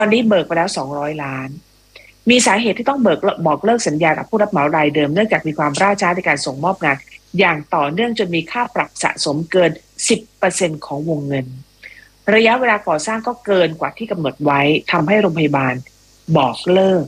อนนี้เบิกไปแล้ว200 ล้านมีสาเหตุที่ต้องบอกเลิกสัญญากับผู้รับเหมารายเดิมเนื่องจากมีความล่าช้าในการส่งมอบงานอย่างต่อเนื่องจนมีค่าปรับสะสมเกิน 10% ของวงเงินระยะเวลาก่อสร้างก็เกินกว่าที่กำหนดไว้ทำให้โรงพยาบาลบอกเลิก